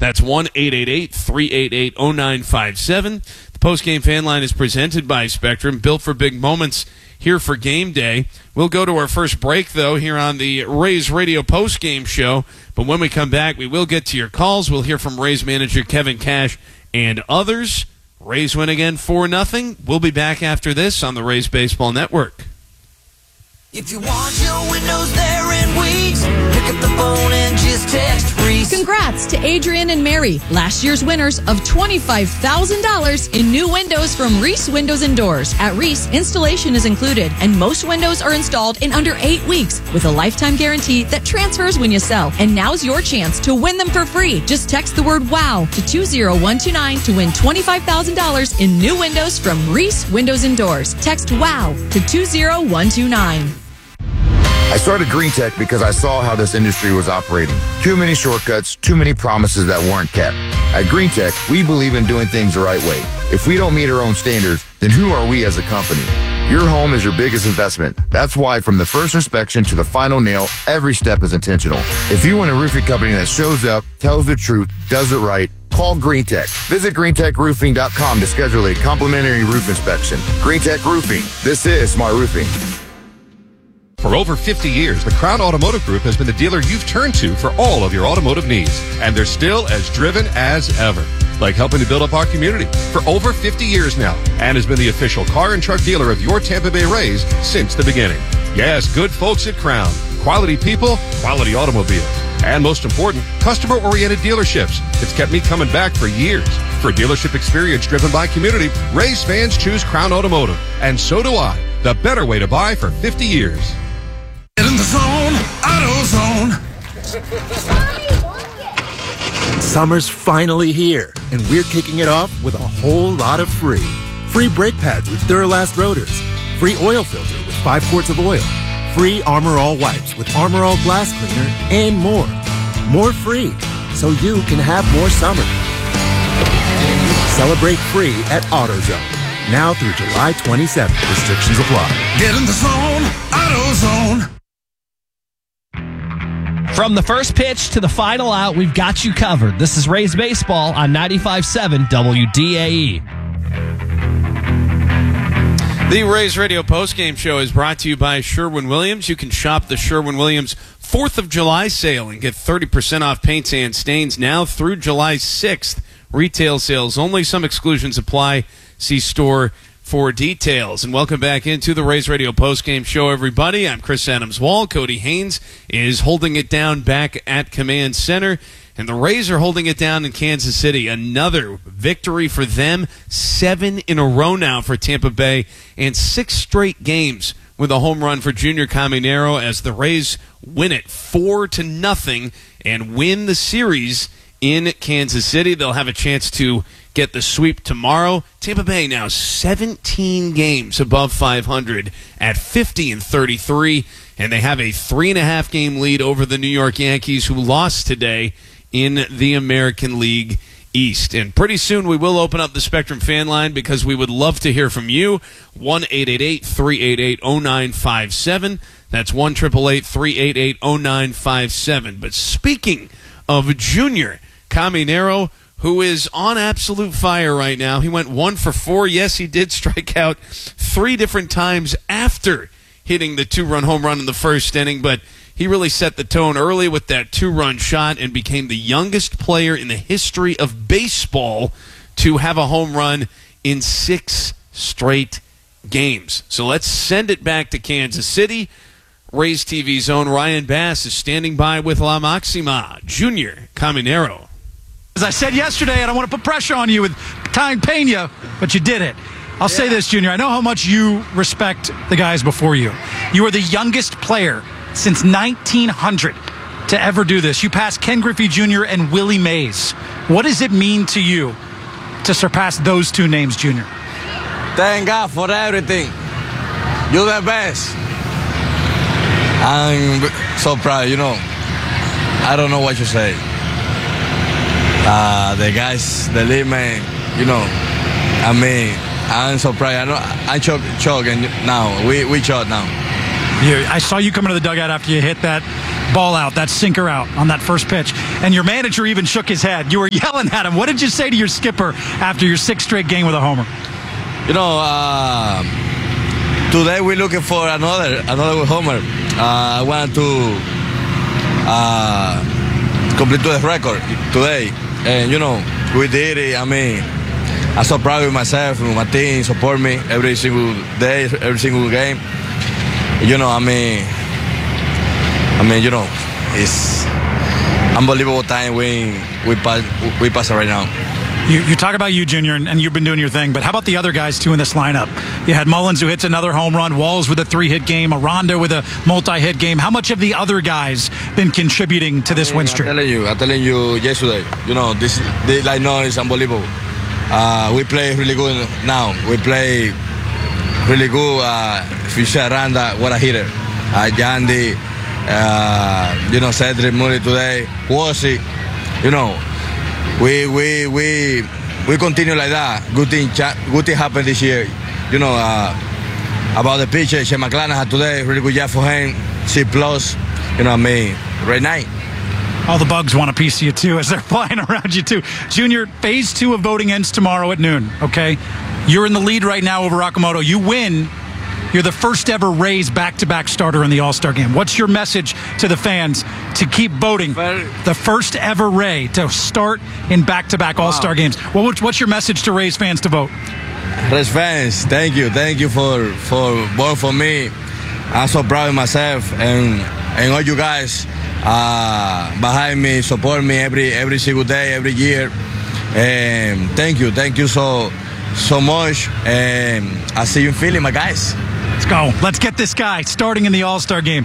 That's 1-888-388-0957. The postgame fan line is presented by Spectrum, built for big moments, here for game day. We'll go to our first break, though, here on the Rays Radio postgame show. But when we come back, we will get to your calls. We'll hear from Rays manager Kevin Cash and others. Rays win again 4-0. We'll be back after this on the Rays Baseball Network. If you want your windows there in weeks, pick up the phone and just text Reese. Congrats to Adrian and Mary, last year's winners of $25,000 in new windows from Reese Windows and Doors. At Reese, installation is included, and most windows are installed in under 8 weeks with a lifetime guarantee that transfers when you sell. And now's your chance to win them for free. Just text the word WOW to 20129 to win $25,000 in new windows from Reese Windows and Doors. Text WOW to 20129. I started Green Tech because I saw how this industry was operating. Too many shortcuts, too many promises that weren't kept. At Green Tech, we believe in doing things the right way. If we don't meet our own standards, then who are we as a company? Your home is your biggest investment. That's why from the first inspection to the final nail, every step is intentional. If you want a roofing company that shows up, tells the truth, does it right, call Green Tech. Visit greentechroofing.com to schedule a complimentary roof inspection. Green Tech Roofing. This is smart roofing. For over 50 years, the Crown Automotive Group has been the dealer you've turned to for all of your automotive needs. And they're still as driven as ever. Like helping to build up our community for over 50 years now. And has been the official car and truck dealer of your Tampa Bay Rays since the beginning. Yes, good folks at Crown. Quality people, quality automobiles. And most important, customer-oriented dealerships. It's kept me coming back for years. For dealership experience driven by community, Rays fans choose Crown Automotive. And so do I. The better way to buy for 50 years. Get in the zone, AutoZone. Summer's finally here, and we're kicking it off with a whole lot of free. Free brake pads with Duralast rotors. Free oil filter with 5 quarts of oil. Free Armor All wipes with Armor All glass cleaner, and more. More free, so you can have more summer. Celebrate free at AutoZone. Now through July 27th. Restrictions apply. Get in the zone, AutoZone. From the first pitch to the final out, we've got you covered. This is Rays Baseball on 95.7 WDAE. The Rays Radio postgame show is brought to you by Sherwin-Williams. You can shop the Sherwin-Williams 4th of July sale and get 30% off paints and stains now through July 6th. Retail sales only. Some exclusions apply. See store for details. And welcome back into the Rays Radio postgame show, everybody. I'm Chris Adams-Wall. Cody Haynes is holding it down back at Command Center. And the Rays are holding it down in Kansas City. Another victory for them. 7 in a row now for Tampa Bay. And 6 straight games with a home run for Junior Caminero as the Rays win it 4-0 and win the series in Kansas City. They'll have a chance to get the sweep tomorrow. Tampa Bay now 17 games above 500 at 50-33, and they have a 3.5 game lead over the New York Yankees, who lost today in the American League East. And pretty soon we will open up the Spectrum fan line because we would love to hear from you. 1-888-388-0957. That's 1-888-388-0957. But speaking of Junior Caminero, who is on absolute fire right now. He went 1 for 4. Yes, he did strike out 3 different times after hitting the 2-run home run in the first inning, but he really set the tone early with that 2-run shot and became the youngest player in the history of baseball to have a home run in 6 straight games. So let's send it back to Kansas City. Rays TV's own Ryan Bass is standing by with La Maxima. Junior Caminero. As I said yesterday, I don't want to put pressure on you with tying Pena, but you did it. I'll say this, Junior. I know how much you respect the guys before you. You are the youngest player since 1900 to ever do this. You passed Ken Griffey Jr. and Willie Mays. What does it mean to you to surpass those 2 names, Junior? Thank God for everything. You're the best. I'm so proud, I don't know what to say. The guys, the lead man, I'm so proud. I choke, and now we choke now. I saw you come into the dugout after you hit that ball out, that sinker out on that first pitch. And your manager even shook his head. You were yelling at him. What did you say to your skipper after your 6th straight game with a homer? Today we're looking for another homer. I want to complete the record today. And, we did it. I mean, I'm so proud of myself and my team support me every single day, every single game. It's unbelievable time we pass right now. You talk about you, Junior, and you've been doing your thing, but how about the other guys, too, in this lineup? You had Mullins, who hits another home run, Walls with a 3-hit game, Aranda with a multi-hit game. How much have the other guys been contributing to this win streak? I'm telling you yesterday, this lineup is unbelievable. We play really good now. We play really good. Fisher, Aranda, what a hitter. Yandy, Cedric Murray today. Wosi, we continue like that. Good thing happened this year. About the pitcher, Shane McClanahan today, really good job for him. C+, right night. All the bugs want a piece of you, too, as they're flying around you, too. Junior, phase 2 of voting ends tomorrow at noon, okay? You're in the lead right now over Okamoto. You win. You're the first ever Rays back-to-back starter in the All-Star game. What's your message to the fans to keep voting? The first ever Ray to start in back-to-back All-Star games. What's your message to Rays fans to vote? Rays fans, thank you for voting for me. I'm so proud of myself and all you guys behind me, support me every single day, every year. And thank you so much. And I'll see you in Philly, my guys. Let's go. Let's get this guy starting in the All-Star game.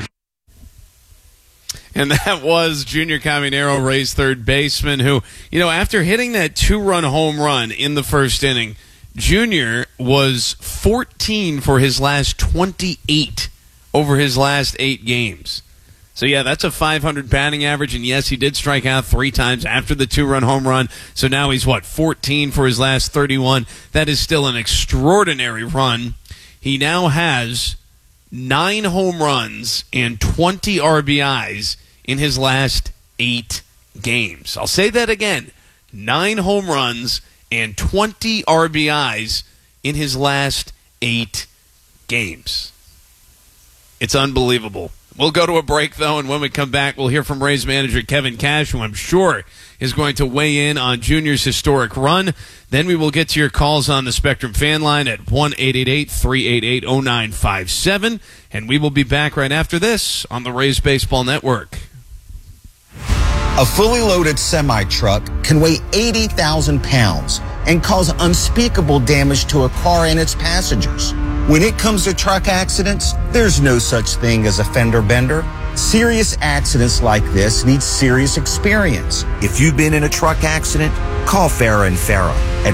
And that was Junior Caminero, Rays third baseman, who, after hitting that 2-run home run in the first inning, Junior was 14 for his last 28 over his last 8 games. So, yeah, that's a 500 batting average. And, yes, he did strike out 3 times after the 2-run home run. So now he's, 14 for his last 31. That is still an extraordinary run. He now has 9 home runs and 20 RBIs in his last 8 games. I'll say that again. 9 home runs and 20 RBIs in his last 8 games. It's unbelievable. We'll go to a break, though, and when we come back, we'll hear from Rays manager Kevin Cash, who I'm sure is going to weigh in on Junior's historic run. Then we will get to your calls on the Spectrum fan line at 1-888-388-0957, and we will be back right after this on the Rays Baseball Network. A fully loaded semi-truck can weigh 80,000 pounds and cause unspeakable damage to a car and its passengers. When it comes to truck accidents, there's no such thing as a fender bender. Serious accidents like this need serious experience. If you've been in a truck accident, call Farah and Farah at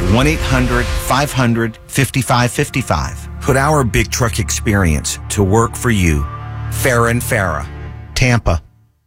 1-800-500-5555. Put our big truck experience to work for you. Farah and Farah, Tampa.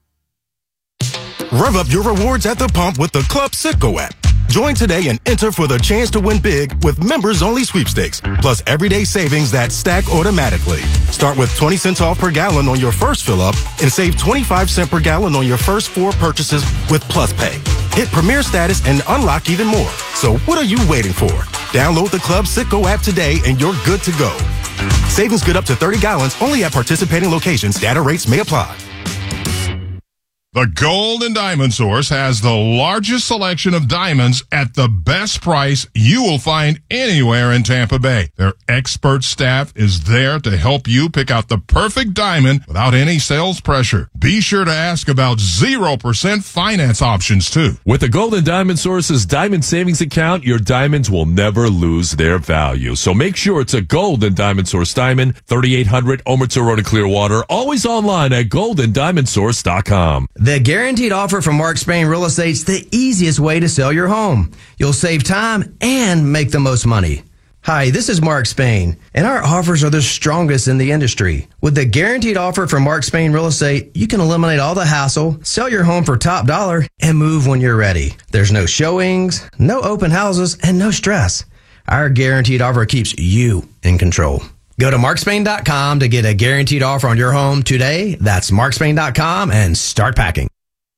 Rev up your rewards at the pump with the Club Citgo app. Join today and enter for the chance to win big with members-only sweepstakes, plus everyday savings that stack automatically. Start with 20 cents off per gallon on your first fill-up and save 25 cents per gallon on your first 4 purchases with Plus Pay. Hit Premier status and unlock even more. So what are you waiting for? Download the Club Citgo app today and you're good to go. Savings good up to 30 gallons only at participating locations. Data rates may apply. The Gold and Diamond Source has the largest selection of diamonds at the best price you will find anywhere in Tampa Bay. Their expert staff is there to help you pick out the perfect diamond without any sales pressure. Be sure to ask about 0% finance options, too. With the Gold and Diamond Source's Diamond Savings Account, your diamonds will never lose their value. So make sure it's a Gold and Diamond Source diamond, 3800 Omerta Road in Clearwater, always online at goldanddiamondsource.com. The guaranteed offer from Mark Spain Real Estate's the easiest way to sell your home. You'll save time and make the most money. Hi, this is Mark Spain, and our offers are the strongest in the industry. With the guaranteed offer from Mark Spain Real Estate, you can eliminate all the hassle, sell your home for top dollar, and move when you're ready. There's no showings, no open houses, and no stress. Our guaranteed offer keeps you in control. Go to markspain.com to get a guaranteed offer on your home today. That's markspain.com and start packing.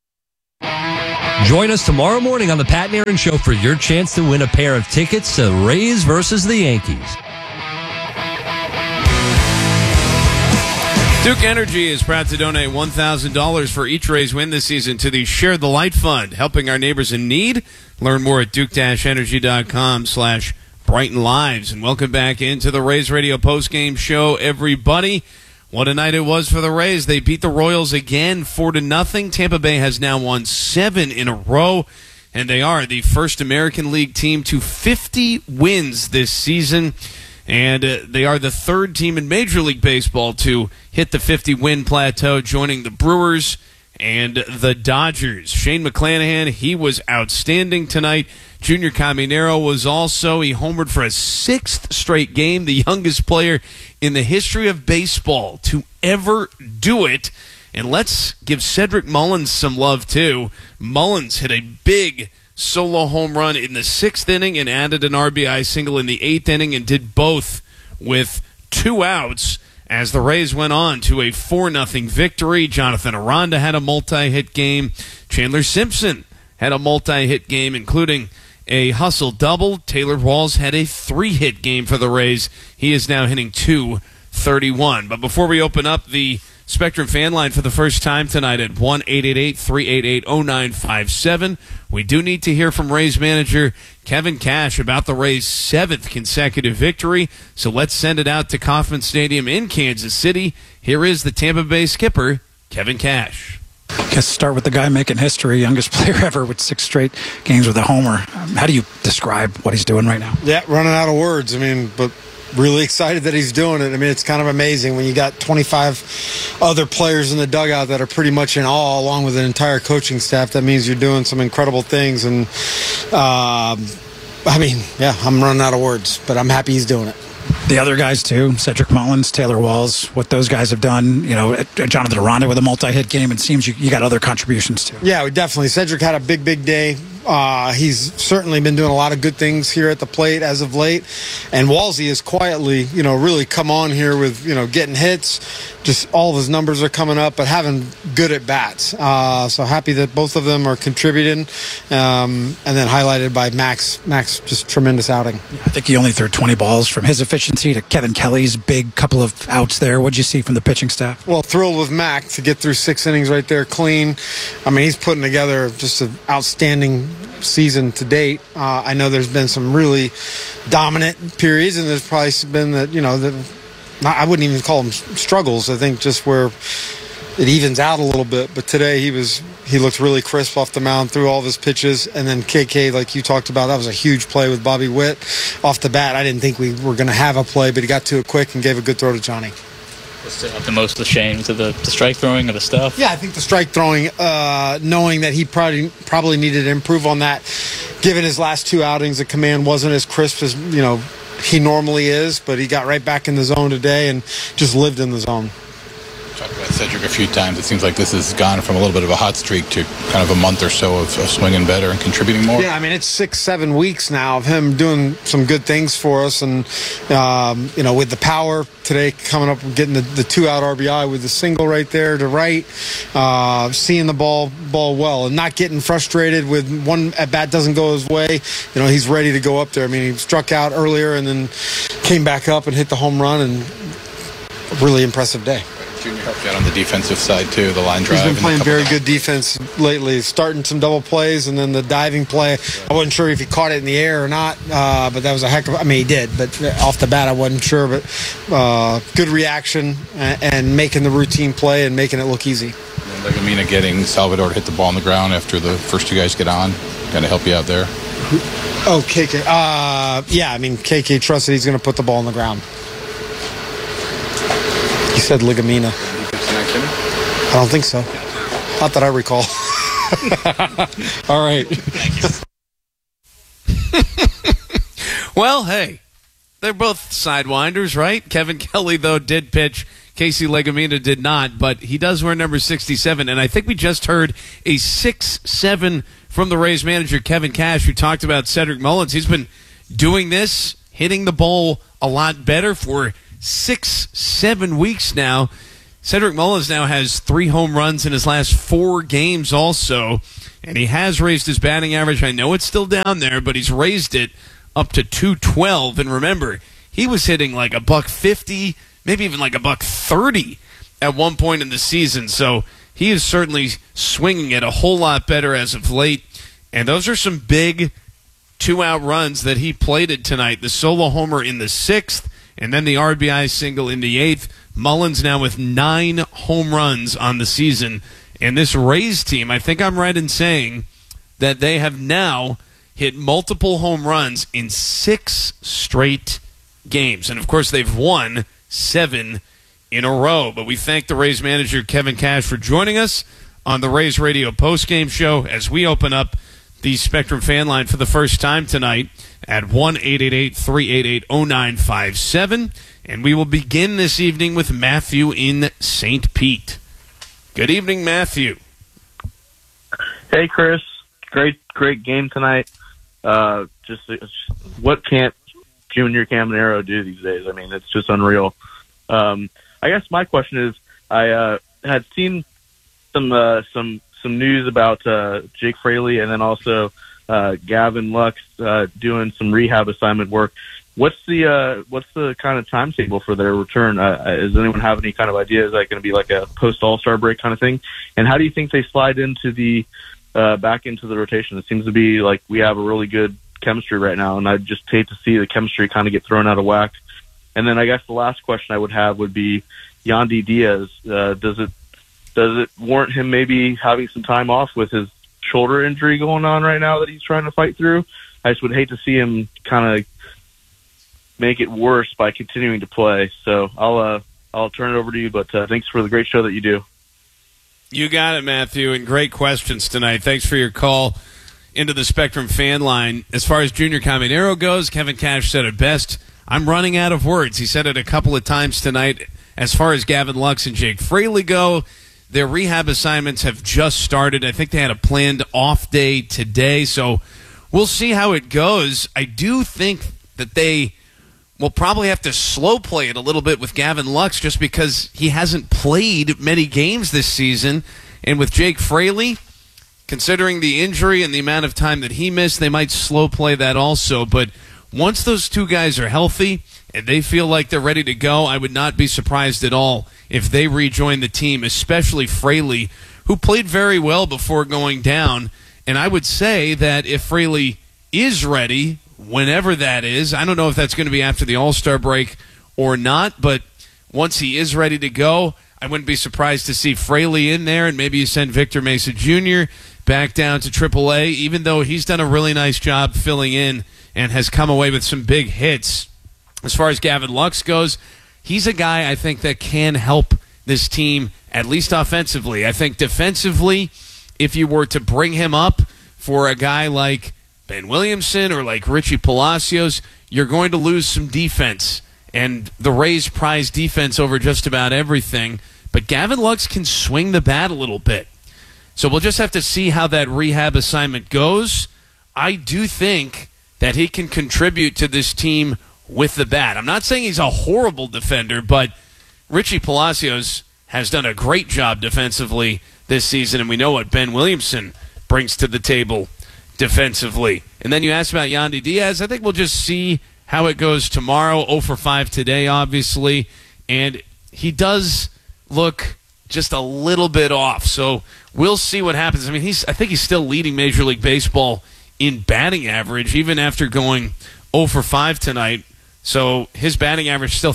Join us tomorrow morning on the Pat and Aaron Show for your chance to win a pair of tickets to Rays versus the Yankees. Duke Energy is proud to donate $1,000 for each Rays win this season to the Share the Light Fund, helping our neighbors in need. Learn more at duke-energy.com/Brighten Lives. And welcome back into the Rays Radio postgame show, everybody. What a night it was for the Rays. They beat the Royals again 4-0. Tampa Bay has now won 7 in a row, and they are the first American League team to 50 wins this season. And they are the third team in Major League Baseball to hit the 50-win plateau, joining the Brewers and the Dodgers. Shane McClanahan, he was outstanding tonight. Junior Caminero was also. He homered for a 6th straight game, the youngest player in the history of baseball to ever do it. And let's give Cedric Mullins some love, too. Mullins hit a big solo home run in the 6th inning and added an RBI single in the 8th inning and did both with 2 outs as the Rays went on to a 4-0 victory. Jonathan Aranda had a multi-hit game. Chandler Simpson had a multi-hit game, including a hustle double. Taylor Walls had a 3-hit game for the Rays. He is now hitting .231. But before we open up the Spectrum fan line for the first time tonight at 1-888-388-0957. We do need to hear from Rays manager Kevin Cash about the Rays' 7th consecutive victory. So let's send it out to Kauffman Stadium in Kansas City. Here is the Tampa Bay skipper, Kevin Cash. I guess start with the guy making history, youngest player ever with 6 straight games with a homer. How do you describe what he's doing right now? Yeah, running out of words. I mean, but really excited that he's doing it. I mean, it's kind of amazing when you got 25 other players in the dugout that are pretty much in awe, along with an entire coaching staff. That means you're doing some incredible things. And, I mean, yeah, I'm running out of words, but I'm happy he's doing it. The other guys, too, Cedric Mullins, Taylor Walls, what those guys have done, you know, Jonathan Aranda with a multi-hit game, it seems you got other contributions, too. Yeah, we definitely. Cedric had a big day. He's certainly been doing a lot of good things here at the plate as of late. And Walsey has quietly, you know, really come on here with, you know, getting hits. Just all of his numbers are coming up, but having good at bats. So happy that both of them are contributing. And then highlighted by Max. Max, just tremendous outing. I think he only threw 20 balls from his efficiency to Kevin Kelly's big couple of outs there. What'd you see from the pitching staff? Well, thrilled with Mac to get through 6 innings right there clean. I mean, he's putting together just an outstanding season to date. I know there's been some really dominant periods, and there's probably been that, you know, I wouldn't even call them struggles. I think just where it evens out a little bit. But today he looked really crisp off the mound, threw all of his pitches, and then KK, like you talked about, that was a huge play with Bobby Witt off the bat. I didn't think we were going to have a play, but he got to it quick and gave a good throw to Johnny. Stood out the most of the shame to the strike throwing or the stuff? Yeah, I think the strike throwing, knowing that he probably needed to improve on that. Given his last 2 outings, the command wasn't as crisp as, you know, he normally is, but he got right back in the zone today and just lived in the zone. Talked about Cedric a few times. It seems like this has gone from a little bit of a hot streak to kind of a month or so of swinging better and contributing more. Yeah, I mean, it's 6-7 weeks now of him doing some good things for us. And, you know, with the power today coming up, getting the 2-out RBI with the single right there to right, seeing the ball well and not getting frustrated with one at-bat doesn't go his way. You know, he's ready to go up there. I mean, he struck out earlier and then came back up and hit the home run, and a really impressive day. Junior helped you out on the defensive side, too, the line drive. He's been playing very good defense lately, starting some double plays, and then the diving play. I wasn't sure if he caught it in the air or not, but that was a heck of I mean, he did, but off the bat, I wasn't sure. But good reaction and making the routine play and making it look easy. Legumina getting Salvador to hit the ball on the ground after the first 2 guys get on, kind of help you out there. Oh, KK. Yeah, I mean, KK trusted he's going to put the ball on the ground. He said Legumina. I don't think so. Not that I recall. All right. Thank you. Well, hey, they're both sidewinders, right? Kevin Kelly, though, did pitch. Casey Legumina did not, but he does wear number 67. And I think we just heard a 6-7 from the Rays manager, Kevin Cash, who talked about Cedric Mullins. He's been doing this, hitting the ball a lot better for 6-7 weeks now. Cedric Mullins now has 3 home runs in his last 4 games also, and he has raised his batting average. I know it's still down there, but he's raised it up to .212. And remember, he was hitting like $150, maybe even like $130 at one point in the season. So he is certainly swinging it a whole lot better as of late. And those are some big 2-out runs that he plated tonight. The solo homer in the 6th, and then the RBI single in the 8th. Mullins now with 9 home runs on the season. And this Rays team, I think I'm right in saying that they have now hit multiple home runs in 6 straight games. And, of course, they've won 7 in a row. But we thank the Rays manager, Kevin Cash, for joining us on the Rays Radio postgame show as we open up the Spectrum fan line for the first time tonight at 1-888-388-0957. And we will begin this evening with Matthew in St. Pete. Good evening, Matthew. Hey, Chris. Great game tonight. Just what can't Junior Caminero do these days? I mean, it's just unreal. I guess my question is, I had seen some news about Jake Fraley and then also Gavin Lux doing some rehab assignment work. What's the kind of timetable for their return? Does anyone have any kind of idea? Is that going to be like a post All-Star break kind of thing? And how do you think they slide into the back into the rotation? It seems to be like we have a really good chemistry right now, and I just hate to see the chemistry kind of get thrown out of whack. And then I guess the last question I would have would be Yandy Diaz. Does it warrant him maybe having some time off with his shoulder injury going on right now that he's trying to fight through? I just would hate to see him kind of make it worse by continuing to play. So I'll turn it over to you, but thanks for the great show that you do. You got it, Matthew, and great questions tonight. Thanks for your call into the Spectrum fan line. As far as Junior Caminero goes, Kevin Cash said it best. I'm running out of words. He said it a couple of times tonight. As far as Gavin Lux and Jake Fraley go, their rehab assignments have just started. I think they had a planned off day today, so we'll see how it goes. I do think that they will probably have to slow play it a little bit with Gavin Lux just because he hasn't played many games this season. And with Jake Fraley, considering the injury and the amount of time that he missed, they might slow play that also. But once those two guys are healthy and they feel like they're ready to go, I would not be surprised at all if they rejoin the team, especially Fraley, who played very well before going down. And I would say that if Fraley is ready, whenever that is, I don't know if that's going to be after the All-Star break or not, but once he is ready to go, I wouldn't be surprised to see Fraley in there, and maybe you send Victor Mesa Jr. back down to AAA, even though he's done a really nice job filling in and has come away with some big hits. As far as Gavin Lux goes, he's a guy I think that can help this team, at least offensively. I think defensively, if you were to bring him up for a guy like Ben Williamson or like Richie Palacios, you're going to lose some defense. And the Rays prize defense over just about everything. But Gavin Lux can swing the bat a little bit. So we'll just have to see how that rehab assignment goes. I do think that he can contribute to this team with the bat. I'm not saying he's a horrible defender, but Richie Palacios has done a great job defensively this season, and we know what Ben Williamson brings to the table defensively. And then you asked about Yandy Diaz. I think we'll just see how it goes tomorrow. 0 for 5 today, obviously. And he does look just a little bit off. So we'll see what happens. I mean, I think he's still leading Major League Baseball in batting average, even after going 0 for 5 tonight. So his batting average is still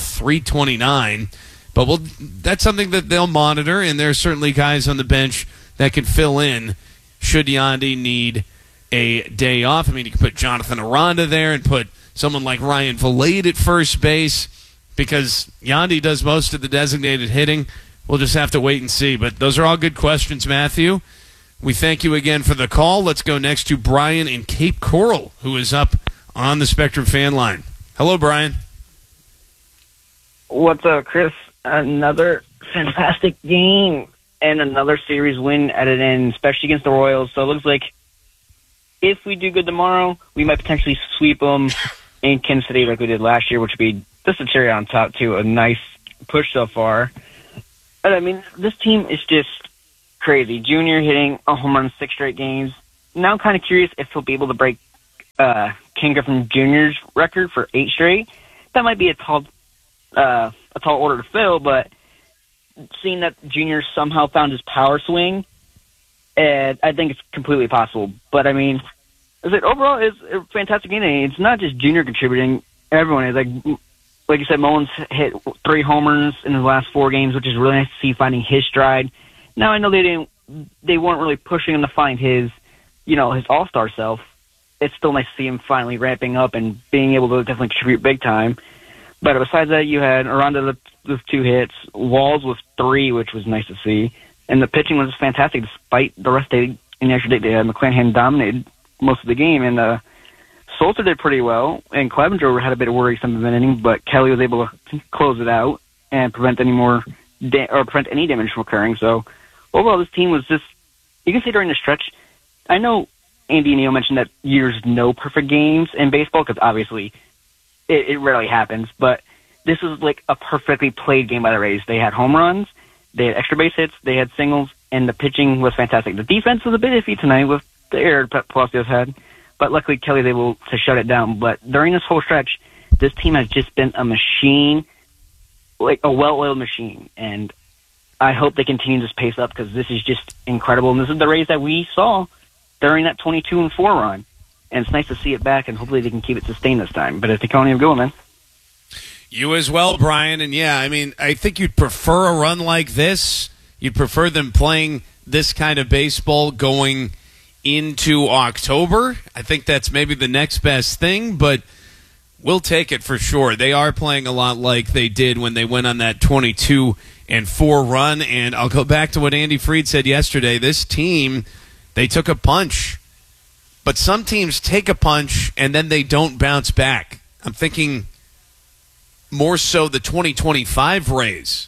.329. But that's something that they'll monitor, and there's certainly guys on the bench that can fill in should Yandy need a day off. I mean, you can put Jonathan Aranda there and put someone like Ryan Valade at first base because Yandy does most of the designated hitting. We'll just have to wait and see. But those are all good questions, Matthew. We thank you again for the call. Let's go next to Brian in Cape Coral, who is up on the Spectrum fan line. Hello, Brian. What's up, Chris? Another fantastic game and another series win at an end, especially against the Royals. So it looks like if we do good tomorrow, we might potentially sweep them in Kansas City like we did last year, which would be just a cherry on top to a nice push so far. But I mean, this team is just crazy. Junior hitting a home run in 6 straight games. Now I'm kind of curious if he'll be able to break Ken Griffin Jr.'s record for 8 straight. That might be a tall order to fill, but seeing that Junior somehow found his power swing, and I think it's completely possible. But I mean, overall, it's a fantastic game. It's not just Junior contributing; everyone is. Like you said, Mullins hit 3 homers in his last 4 games, which is really nice to see finding his stride. Now I know they weren't really pushing him to find his all-star self. It's still nice to see him finally ramping up and being able to definitely contribute big time. But besides that, you had Aranda with 2 hits, Walls with 3, which was nice to see. And the pitching was fantastic despite the rest day in the extra day. McClanahan dominated most of the game, and Solter did pretty well. And Clevenger had a bit of worry some of the inning, but Kelly was able to close it out and prevent any damage from occurring. So overall, this team was just, you can see during the stretch, I know Andy and Neil mentioned that there's no perfect games in baseball because obviously it rarely happens, but this was like a perfectly played game by the Rays. They had home runs, they had extra base hits, they had singles, and the pitching was fantastic. The defense was a bit iffy tonight with the error Palacios had, but luckily Kelly was able to shut it down. But during this whole stretch, this team has just been a machine, like a well-oiled machine, and I hope they continue this pace up because this is just incredible. And this is the Rays that we saw during that 22-4 run. And it's nice to see it back, and hopefully they can keep it sustained this time. But I think I only have going, man. You as well, Brian. And, yeah, I mean, I think you'd prefer a run like this. You'd prefer them playing this kind of baseball going into October. I think that's maybe the next best thing, but we'll take it for sure. They are playing a lot like they did when they went on that 22-4 run. And I'll go back to what Andy Freed said yesterday. This team, they took a punch. But some teams take a punch and then they don't bounce back. I'm thinking more so the 2025 Rays,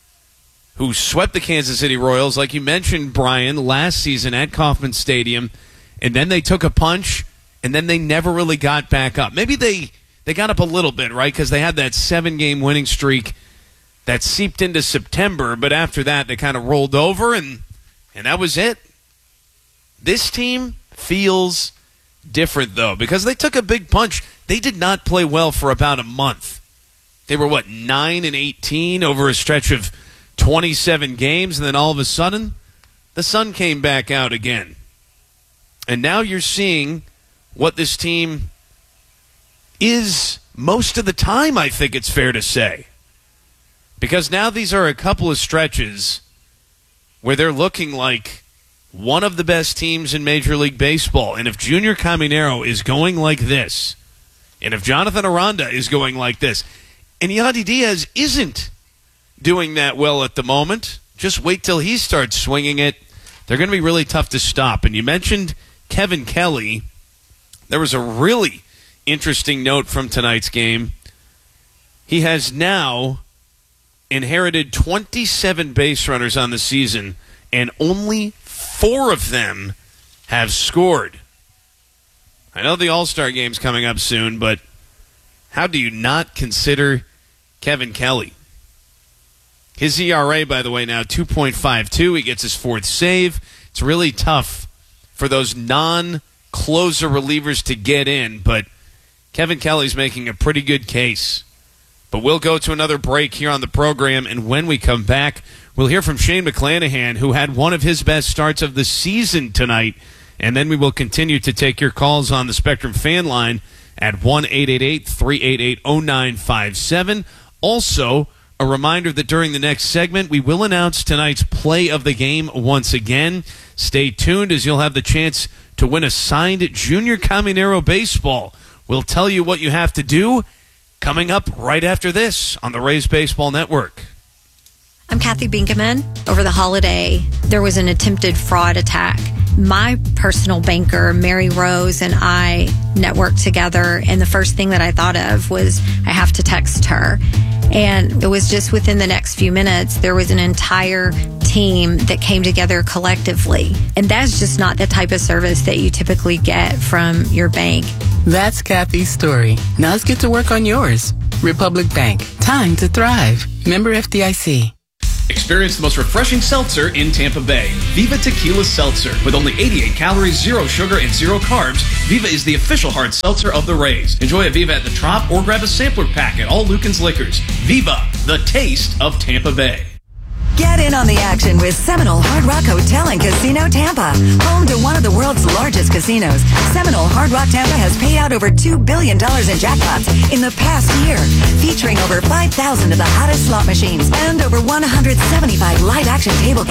who swept the Kansas City Royals, like you mentioned, Brian, last season at Kauffman Stadium, and then they took a punch, and then they never really got back up. Maybe they got up a little bit, right, because they had that 7-game winning streak that seeped into September, but after that they kind of rolled over, and that was it. This team feels different, though, because they took a big punch. They did not play well for about a month. They were, 9-18 over a stretch of 27 games, and then all of a sudden, the sun came back out again. And now you're seeing what this team is most of the time, I think it's fair to say. Because now these are a couple of stretches where they're looking like one of the best teams in Major League Baseball. And if Junior Caminero is going like this, and if Jonathan Aranda is going like this, and Yandy Diaz isn't doing that well at the moment, just wait till he starts swinging it. They're going to be really tough to stop. And you mentioned Kevin Kelly. There was a really interesting note from tonight's game. He has now inherited 27 base runners on the season, and only 4 of them have scored. I know the All-Star game's coming up soon, but how do you not consider Kevin Kelly? His ERA, by the way, now 2.52. He gets his 4th save. It's really tough for those non-closer relievers to get in, but Kevin Kelly's making a pretty good case. But we'll go to another break here on the program, and when we come back, we'll hear from Shane McClanahan, who had one of his best starts of the season tonight, and then we will continue to take your calls on the Spectrum fan line at 1-888-388-0957. Also, a reminder that during the next segment, we will announce tonight's play of the game once again. Stay tuned as you'll have the chance to win a signed Junior Caminero baseball. We'll tell you what you have to do coming up right after this on the Rays Baseball Network. I'm Kathy Binkaman. Over the holiday, there was an attempted fraud attack. My personal banker, Mary Rose, and I networked together, and the first thing that I thought of was I have to text her. And it was just within the next few minutes, there was an entire team that came together collectively. And that's just not the type of service that you typically get from your bank. That's Kathy's story. Now let's get to work on yours. Republic Bank. Time to thrive. Member FDIC. Experience the most refreshing seltzer in Tampa Bay. Viva Tequila Seltzer. With only 88 calories, 0 sugar, and 0 carbs, Viva is the official hard seltzer of the Rays. Enjoy a Viva at the Trop or grab a sampler pack at all Lucan's Liquors. Viva, the taste of Tampa Bay. Get in on the action with Seminole Hard Rock Hotel and Casino Tampa. Home to one of the world's largest casinos, Seminole Hard Rock Tampa has paid out over $2 billion in jackpots in the past year, featuring over 5,000 of the hottest slot machines and over 175 live action table games.